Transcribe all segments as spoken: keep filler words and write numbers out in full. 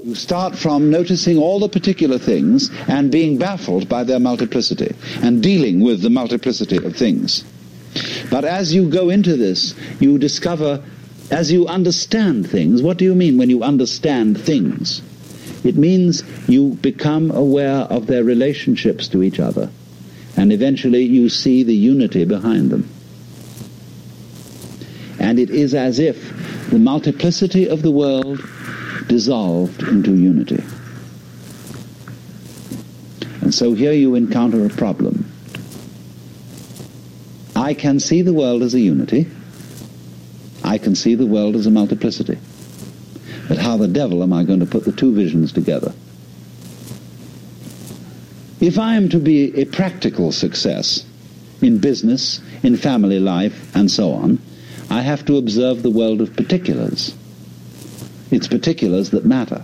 You start from noticing all the particular things and being baffled by their multiplicity and dealing with the multiplicity of things. But as you go into this, you discover, as you understand things, what do you mean when you understand things? It means you become aware of their relationships to each other, and eventually you see the unity behind them. And it is as if the multiplicity of the world dissolved into unity. And so here you encounter a problem. I can see the world as a unity. I can see the world as a multiplicity. But how the devil am I going to put the two visions together? If I am to be a practical success in business, in family life, and so on, I have to observe the world of particulars. It's particulars that matter.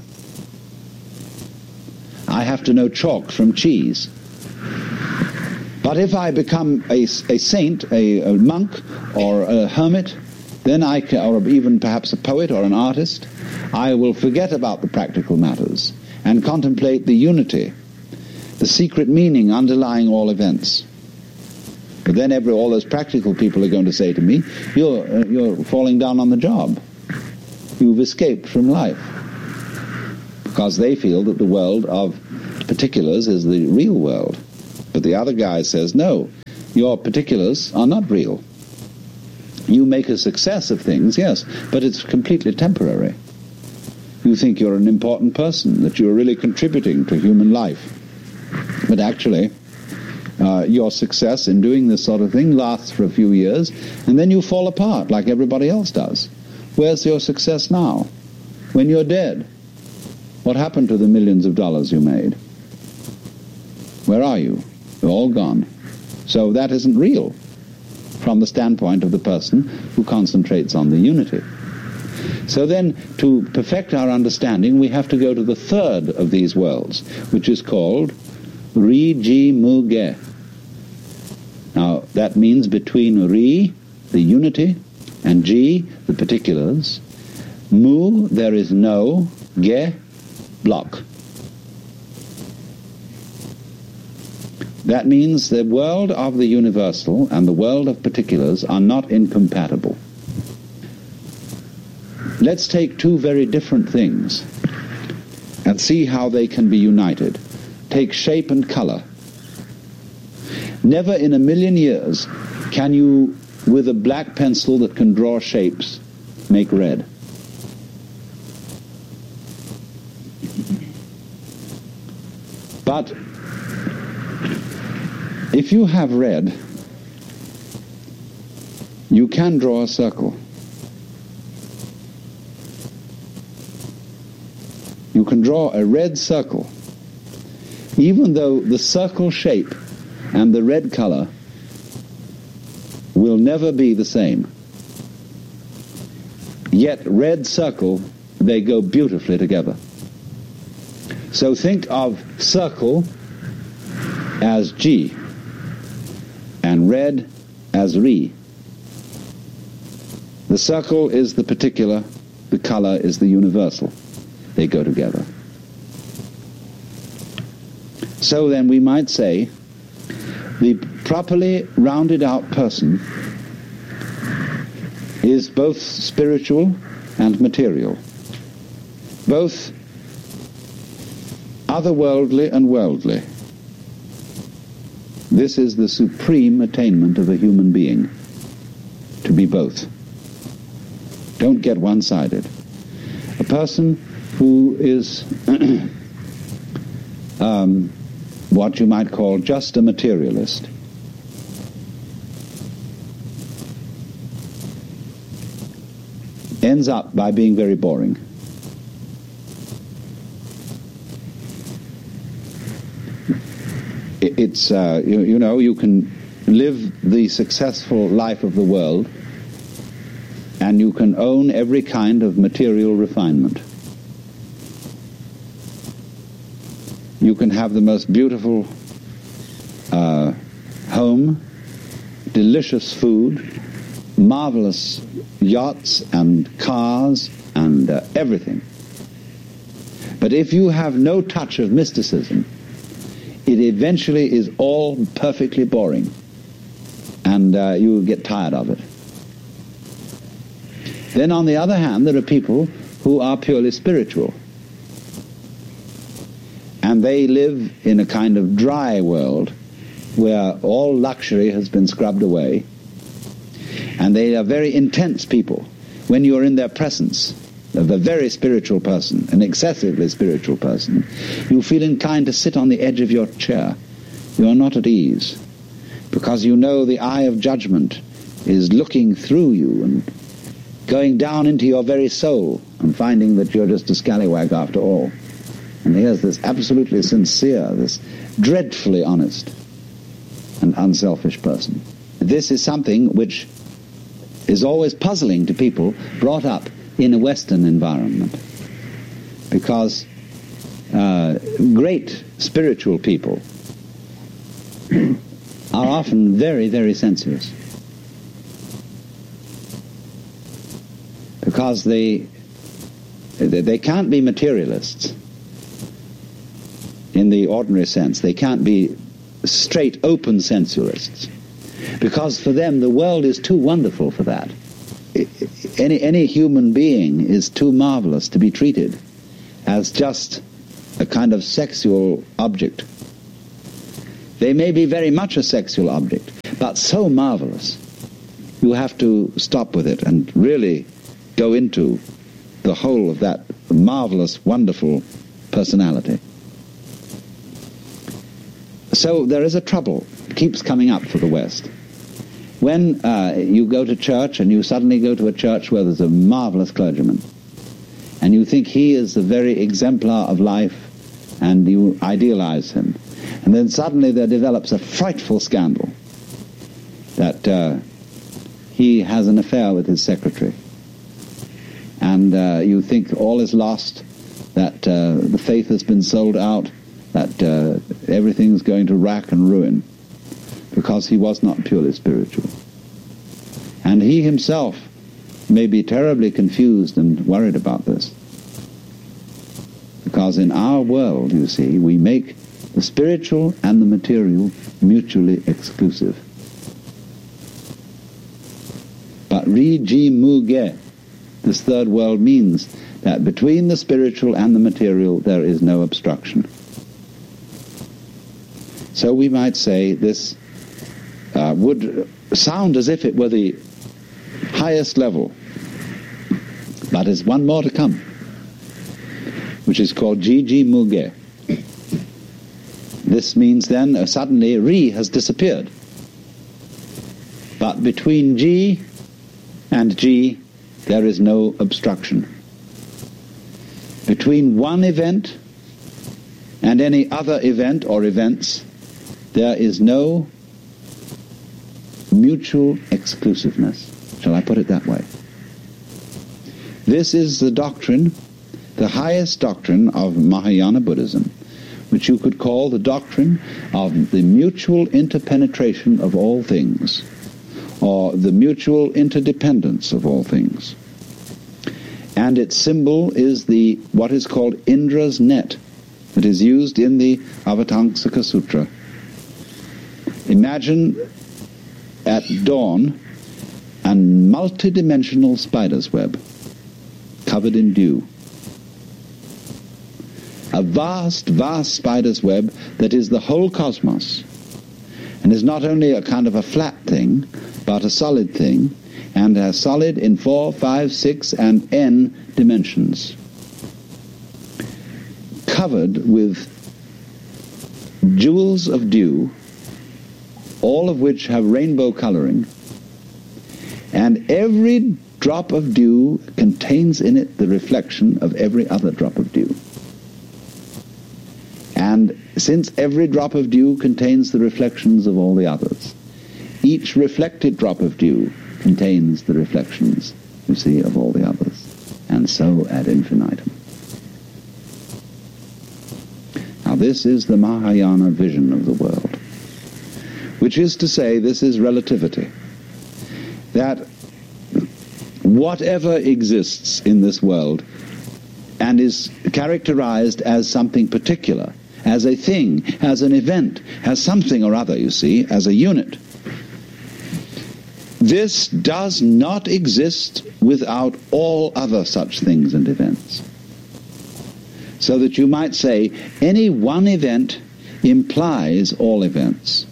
I have to know chalk from cheese. But if I become a, a saint, a, a monk, or a hermit, then I can, or even perhaps a poet or an artist, I will forget about the practical matters and contemplate the unity, the secret meaning underlying all events. But then every, all those practical people are going to say to me, you're, uh, you're falling down on the job. You've escaped from life. Because they feel that the world of particulars is the real world. But the other guy says, no, your particulars are not real. You make a success of things, yes, but it's completely temporary. You think you're an important person, that you're really contributing to human life. But actually, uh, your success in doing this sort of thing lasts for a few years, and then you fall apart like everybody else does. Where's your success now? When you're dead, what happened to the millions of dollars you made? Where are you? They're all gone. So that isn't real from the standpoint of the person who concentrates on the unity. So then, to perfect our understanding, we have to go to the third of these worlds, which is called Ri Ji Mu Ge. Now, that means between Ri, the unity, and Ji, the particulars, Mu, there is no, Ge, block. That means the world of the universal and the world of particulars are not incompatible. Let's take two very different things and see how they can be united. Take shape and color. Never in a million years can you, with a black pencil that can draw shapes, make red. But if you have red, you can draw a circle. You can draw a red circle, even though the circle shape and the red color will never be the same. Yet red circle, they go beautifully together. So think of circle as Ji and red as Ri. The circle is the particular, the color is the universal. They go together. So then we might say the properly rounded out person is both spiritual and material, both otherworldly and worldly. This is the supreme attainment of a human being, to be both. Don't get one-sided. A person who is um, what you might call just a materialist ends up by being very boring. It's, uh, you, you know, you can live the successful life of the world and you can own every kind of material refinement. You can have the most beautiful uh, home, delicious food, marvelous yachts and cars and uh, everything. But if you have no touch of mysticism, it eventually is all perfectly boring, and uh, you will get tired of it. Then on the other hand, there are people who are purely spiritual, and they live in a kind of dry world where all luxury has been scrubbed away, and they are very intense people. When you are in their presence of a very spiritual person, an excessively spiritual person, you feel inclined to sit on the edge of your chair. You are not at ease, because you know the eye of judgment is looking through you and going down into your very soul and finding that you're just a scallywag after all. And here's this absolutely sincere, this dreadfully honest and unselfish person. This is something which is always puzzling to people brought up in a Western environment, because uh, great spiritual people are often very, very sensuous, because they they can't be materialists in the ordinary sense. They can't be straight, open sensualists, because for them the world is too wonderful for that. Any, any human being is too marvelous to be treated as just a kind of sexual object. They may be very much a sexual object, but so marvelous, you have to stop with it and really go into the whole of that marvelous, wonderful personality. So there is a trouble, keeps coming up for the West. When uh, you go to church and you suddenly go to a church where there's a marvelous clergyman, and you think he is the very exemplar of life, and you idealize him, and then suddenly there develops a frightful scandal that uh, he has an affair with his secretary, and uh, you think all is lost, that uh, the faith has been sold out, that uh, everything's going to rack and ruin, because he was not purely spiritual. And he himself may be terribly confused and worried about this, because in our world, you see, we make the spiritual and the material mutually exclusive. But Ri Ji Mu Ge, this third world, means that between the spiritual and the material there is no obstruction. So we might say this uh, would sound as if it were the highest level, but there's one more to come, which is called Ji Ji Mu Ge. This means then uh, suddenly Ri has disappeared, but between Ji and Ji there is no obstruction. Between one event and any other event or events, there is no mutual exclusiveness. Shall I put it that way? This is the doctrine, the highest doctrine of Mahayana Buddhism, which you could call the doctrine of the mutual interpenetration of all things, or the mutual interdependence of all things. And its symbol is the what is called Indra's net, that is used in the Avatamsaka Sutra. Imagine at dawn a multidimensional spider's web covered in dew. A vast, vast spider's web that is the whole cosmos, and is not only a kind of a flat thing, but a solid thing, and a solid in four, five, six, and n dimensions, covered with jewels of dew, all of which have rainbow coloring, and every drop of dew contains in it the reflection of every other drop of dew. And since every drop of dew contains the reflections of all the others, each reflected drop of dew contains the reflections, you see, of all the others, and so ad infinitum. Now this is the Mahayana vision of the world, which is to say, this is relativity, that whatever exists in this world and is characterized as something particular, as a thing, as an event, as something or other, you see, as a unit. This does not exist without all other such things and events. So that you might say any one event implies all events.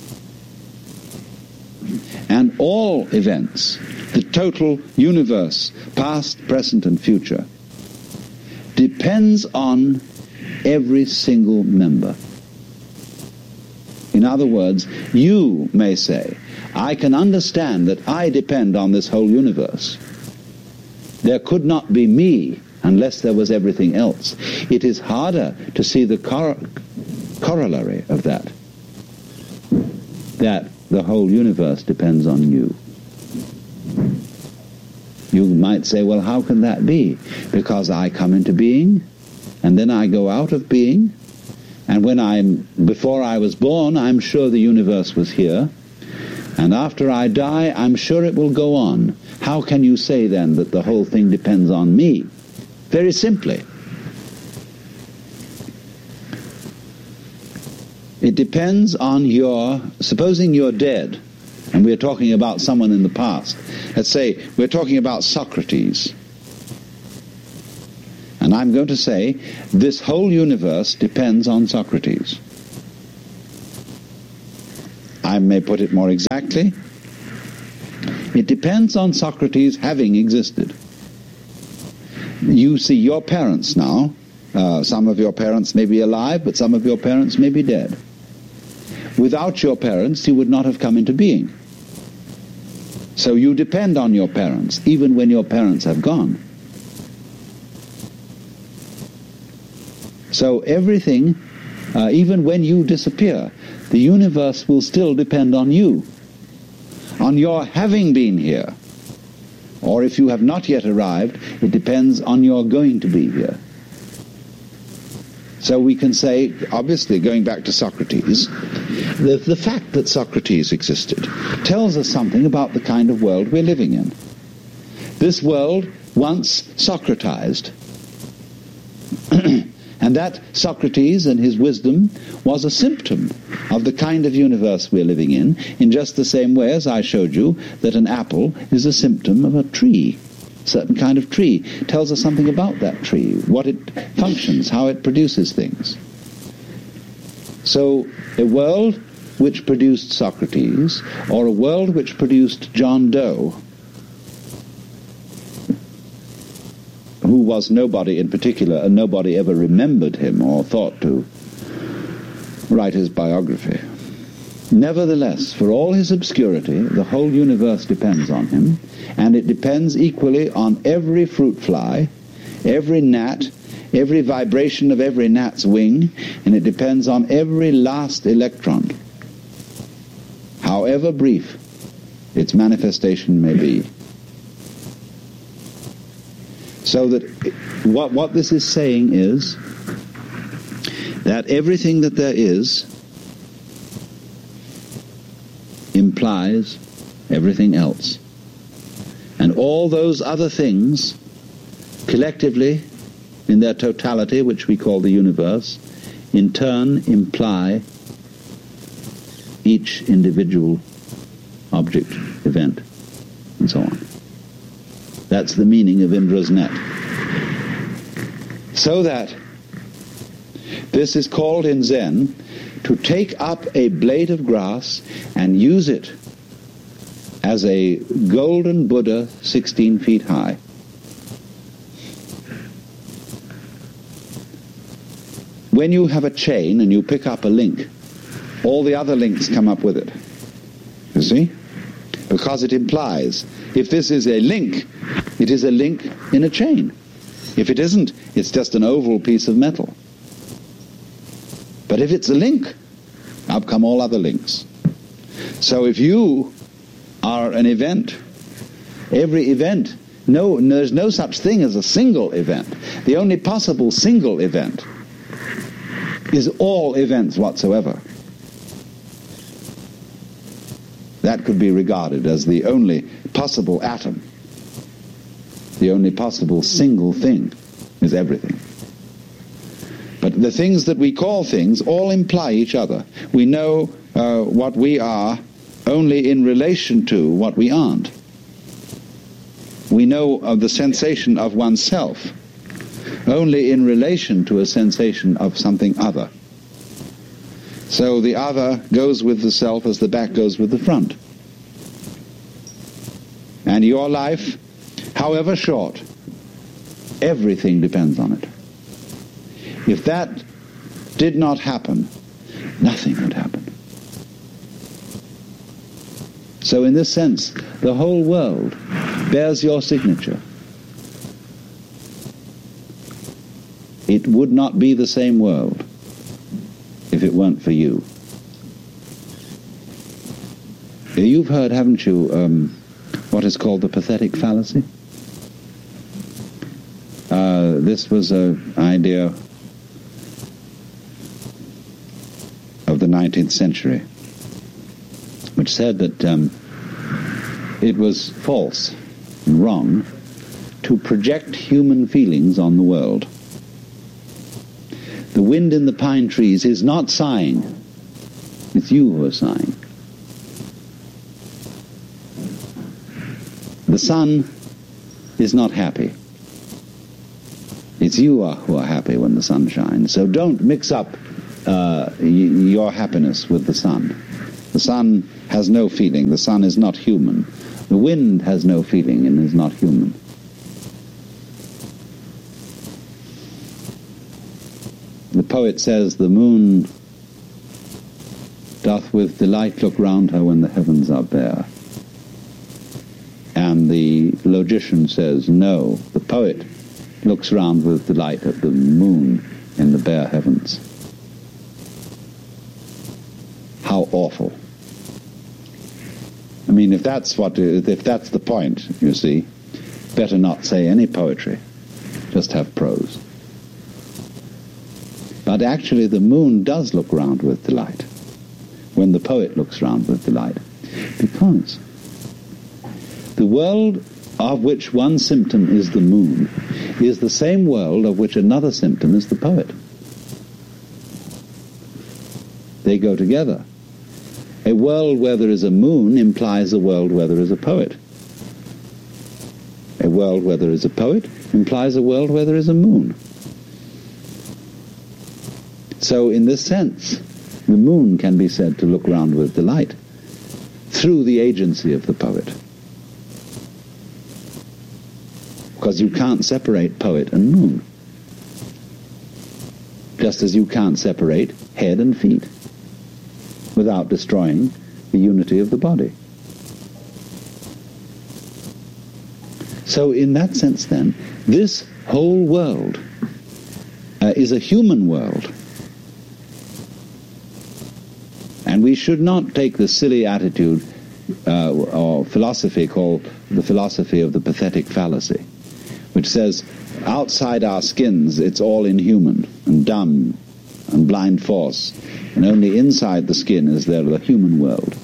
And all events, the total universe, past, present, and future, depends on every single member. In other words, you may say, I can understand that I depend on this whole universe. There could not be me unless there was everything else. It is harder to see the cor- corollary of that, that the whole universe depends on you. You might say, well, how can that be? Because I come into being, and then I go out of being, and when I'm, before I was born, I'm sure the universe was here, and after I die, I'm sure it will go on. How can you say then that the whole thing depends on me? Very simply, it depends on your, supposing you're dead, and we're talking about someone in the past. Let's say we're talking about Socrates. And I'm going to say this whole universe depends on Socrates. I may put it more exactly. It depends on Socrates having existed. You see your parents now. Uh, some of your parents may be alive, but some of your parents may be dead. Without your parents, you would not have come into being. So you depend on your parents, even when your parents have gone. So everything, uh, even when you disappear, the universe will still depend on you, on your having been here. Or if you have not yet arrived, it depends on your going to be here. So we can say, obviously, going back to Socrates, the, the fact that Socrates existed tells us something about the kind of world we're living in. This world once Socratized, and that Socrates and his wisdom was a symptom of the kind of universe we're living in, in just the same way as I showed you that an apple is a symptom of a tree. A certain kind of tree tells us something about that tree, what it functions, how it produces things. So a world which produced Socrates, or a world which produced John Doe, who was nobody in particular, and nobody ever remembered him or thought to write his biography. Nevertheless, for all his obscurity, the whole universe depends on him, and it depends equally on every fruit fly, every gnat, every vibration of every gnat's wing, and it depends on every last electron, however brief its manifestation may be. So that what, what this is saying is that everything that there is implies everything else. And all those other things, collectively, in their totality, which we call the universe, in turn imply each individual object, event, and so on. That's the meaning of Indra's net. So that this is called in Zen to take up a blade of grass and use it as a golden Buddha sixteen feet high. When you have a chain and you pick up a link, all the other links come up with it. You see? Because it implies, if this is a link, it is a link in a chain. If it isn't, it's just an oval piece of metal. But if it's a link, up come all other links. So if you are an event, every event, no, there's no such thing as a single event. The only possible single event is all events whatsoever. That could be regarded as the only possible atom, the only possible single thing. is everything. But the things that we call things all imply each other. We know uh, what we are only in relation to what we aren't. We know of the sensation of oneself only in relation to a sensation of something other. So the other goes with the self as the back goes with the front. And your life, however short, everything depends on it. If that did not happen, nothing would happen. So in this sense, the whole world bears your signature. It would not be the same world if it weren't for you. You've heard, haven't you, um, what is called the pathetic fallacy? Uh, this was an idea of the nineteenth century, which said that um, it was false and wrong to project human feelings on the world. The wind in the pine trees is not sighing. It's you who are sighing. The sun is not happy. It's you are who are happy when the sun shines. So don't mix up uh, y- your happiness with the sun. The sun has no feeling. The sun is not human. The wind has no feeling and is not human. The poet says, the moon doth with delight look round her when the heavens are bare. And the logician says, no, the poet looks round with delight at the moon in the bare heavens. How awful. I mean, if that's what, if that's the point, you see, better not say any poetry, just have prose. But actually the moon does look round with delight when the poet looks round with delight, because the world of which one symptom is the moon is the same world of which another symptom is the poet. They go together. A world where there is a moon implies a world where there is a poet. A world where there is a poet implies a world where there is a moon. So in this sense, the moon can be said to look round with delight through the agency of the poet. Because you can't separate poet and moon. Just as you can't separate head and feet without destroying the unity of the body. So in that sense then, this whole world uh, is a human world. And we should not take the silly attitude uh, or philosophy called the philosophy of the pathetic fallacy, which says outside our skins it's all inhuman and dumb and blind force, and only inside the skin is there the human world.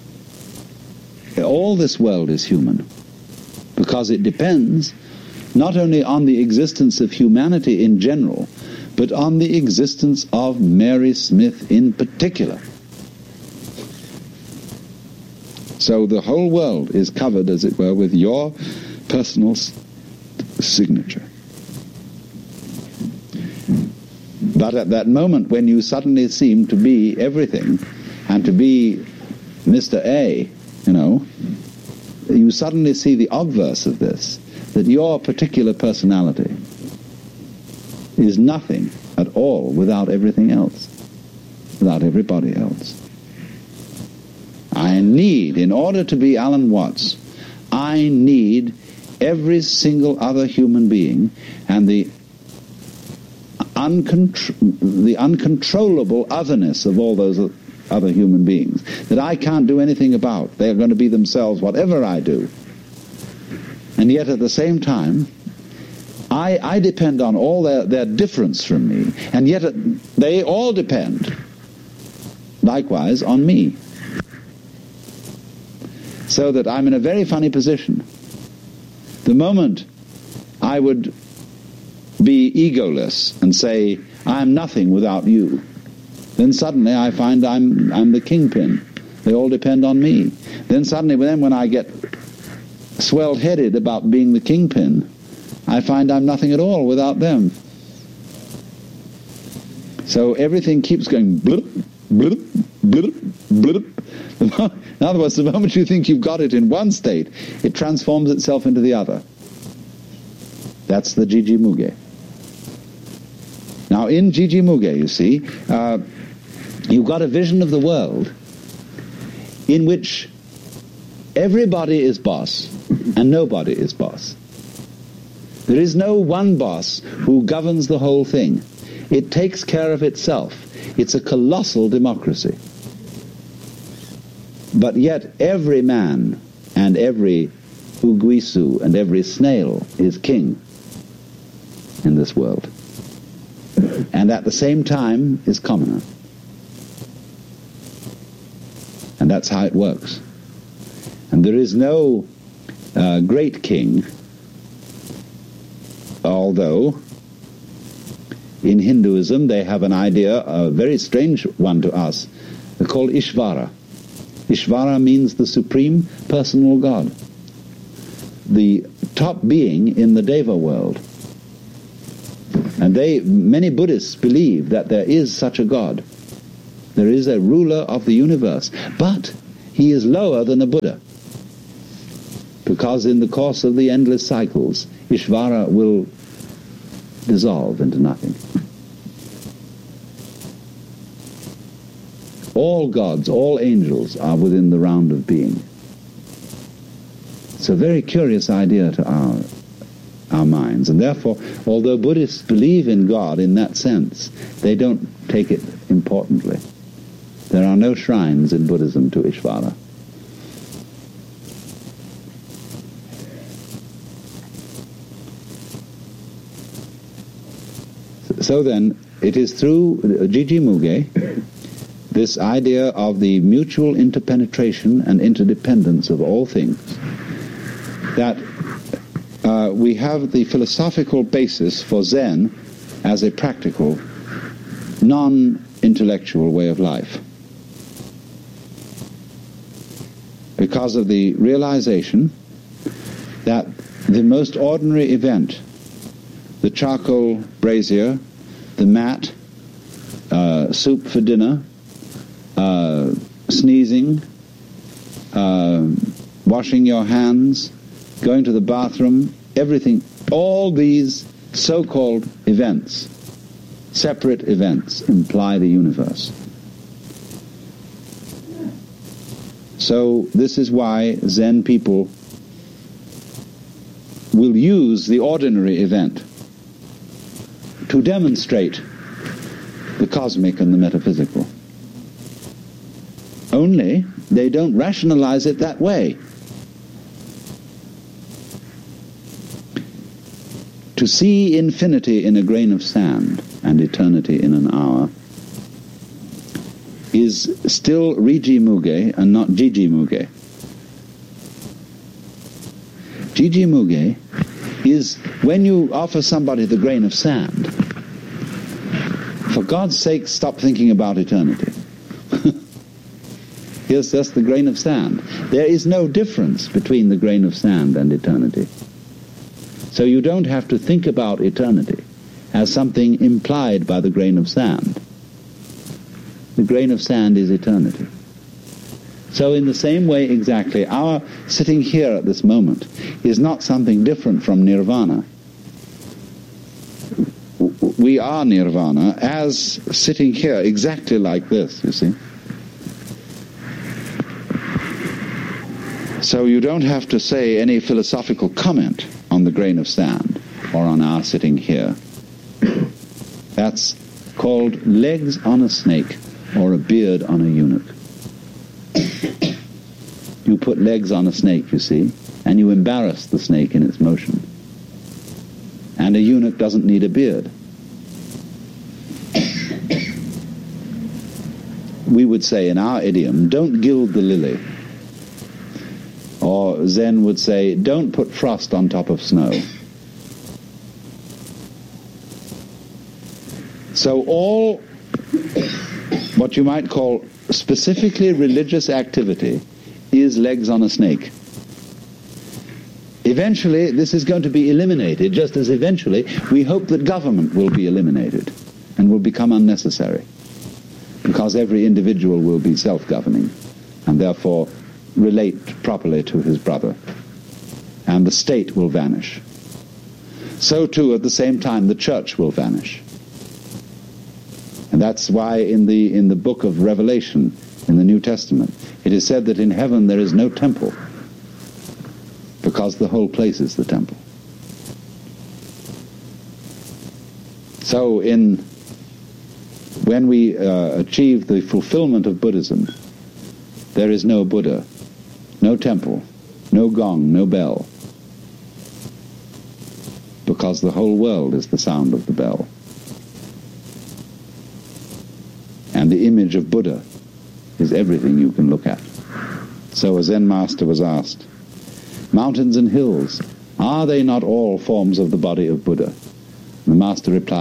All this world is human, because it depends not only on the existence of humanity in general, but on the existence of Mary Smith in particular. So the whole world is covered, as it were, with your personal s- signature. But at that moment when you suddenly seem to be everything, and to be Mister A, you know, you suddenly see the obverse of this, that your particular personality is nothing at all without everything else, without everybody else. I need, in order to be Alan Watts, I need every single other human being, and the uncontr- the uncontrollable otherness of all those other human beings that I can't do anything about. They're going to be themselves whatever I do. And yet at the same time, I, I depend on all their, their difference from me, and yet they all depend likewise on me. So that I'm in a very funny position. The moment I would be egoless and say, I'm nothing without you, then suddenly I find I'm I'm the kingpin. They all depend on me. Then suddenly, then when I get swelled-headed about being the kingpin, I find I'm nothing at all without them. So everything keeps going blip, blip, blip, blip. In other words, the moment you think you've got it in one state, it transforms itself into the other. That's the Jiji-muge. Now in Jiji-muge, you see, uh, you've got a vision of the world in which everybody is boss and nobody is boss. There is no one boss who governs the whole thing. It takes care of itself. It's a colossal democracy. But yet every man and every uguisu and every snail is king in this world. And at the same time is commoner. And that's how it works. And there is no uh, great king, although in Hinduism they have an idea, a very strange one to us, called Ishvara. Ishvara means the supreme personal God, the top being in the Deva world. And they, many Buddhists believe that there is such a God. There is a ruler of the universe, but he is lower than a Buddha, because in the course of the endless cycles, Ishvara will dissolve into nothing. All gods, all angels are within the round of being. It's a very curious idea to our our minds, and therefore, although Buddhists believe in God in that sense, they don't take it importantly. There are no shrines in Buddhism to Ishvara. So then, it is through Jiji-muge, this idea of the mutual interpenetration and interdependence of all things, that uh, we have the philosophical basis for Zen as a practical, non-intellectual way of life. Because of the realization that the most ordinary event, the charcoal brazier, the mat, uh, soup for dinner, uh, sneezing, uh, washing your hands, going to the bathroom, everything, all these so-called events, separate events, imply the universe. So this is why Zen people will use the ordinary event to demonstrate the cosmic and the metaphysical. Only they don't rationalize it that way. To see infinity in a grain of sand and eternity in an hour is still Riji-muge and not Jiji-muge. Jiji-muge is when you offer somebody the grain of sand, for God's sake, stop thinking about eternity. Here's just the grain of sand. There is no difference between the grain of sand and eternity. So you don't have to think about eternity as something implied by the grain of sand. The grain of sand is eternity. So in the same way exactly, our sitting here at this moment is not something different from nirvana. We are nirvana as sitting here exactly like this, you see. So you don't have to say any philosophical comment on the grain of sand or on our sitting here. That's called legs on a snake or a beard on a eunuch. You put legs on a snake, you see, and you embarrass the snake in its motion. And a eunuch doesn't need a beard. We would say in our idiom, don't gild the lily. Or Zen would say, don't put frost on top of snow. So all what you might call specifically religious activity is legs on a snake. Eventually, this is going to be eliminated, just as eventually we hope that government will be eliminated and will become unnecessary, because every individual will be self-governing and therefore relate properly to his brother, and the state will vanish. So too, at the same time, the church will vanish. And that's why in the in the book of Revelation, in the New Testament, it is said that in heaven there is no temple, because the whole place is the temple. So in when we uh, achieve the fulfillment of Buddhism, there is no Buddha, no temple, no gong, no bell, because the whole world is the sound of the bell. And the image of Buddha is everything you can look at. So a Zen master was asked, mountains and hills, are they not all forms of the body of Buddha? And the master replied,